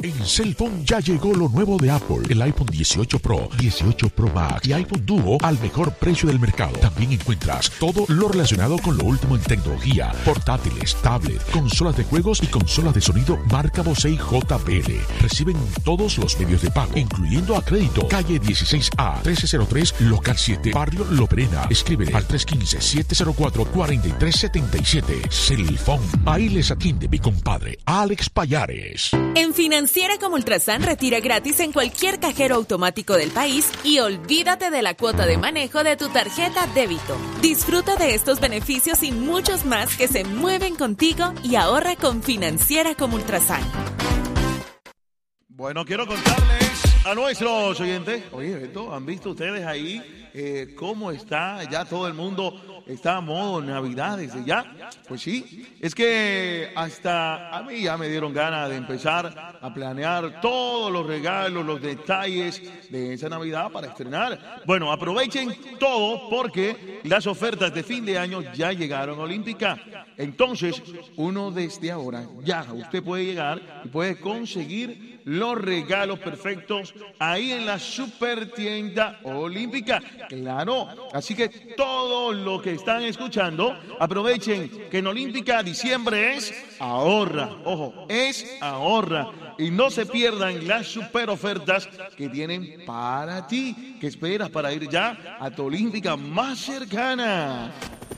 En Cellphone ya llegó lo nuevo de Apple, el iPhone 18 Pro, 18 Pro Max y iPhone Duo al mejor precio del mercado. También encuentras todo lo relacionado con lo último en tecnología, portátiles, tablet, consolas de juegos y consolas de sonido marca Bose y JBL. Reciben todos los medios de pago, incluyendo a crédito. Calle 16A, 1303, local 7, Barrio Loperena. Escribe al 315-704-4377. Cellphone. Ahí les atiende mi compadre Alex Payares. En Financiera como Ultrasan retira gratis en cualquier cajero automático del país y olvídate de la cuota de manejo de tu tarjeta débito. Disfruta de estos beneficios y muchos más que se mueven contigo y ahorra con Financiera como Ultrasan. Bueno, quiero contarles a nuestros oyentes, oye, Beto, ¿han visto ustedes ahí cómo está? Ya todo el mundo está a modo Navidad desde ya. Pues sí, es que hasta a mí ya me dieron ganas de empezar a planear todos los regalos, los detalles de esa Navidad para estrenar. Bueno, aprovechen todo porque las ofertas de fin de año ya llegaron a Olímpica. Entonces, uno desde ahora, ya usted puede llegar y puede conseguir los regalos perfectos ahí en la super tienda Olímpica. Claro, así que todo lo que están escuchando, aprovechen que en Olímpica diciembre es ahorra. Ojo, es ahorra. Y no se pierdan las super ofertas que tienen para ti. ¿Qué esperas para ir ya a tu Olímpica más cercana?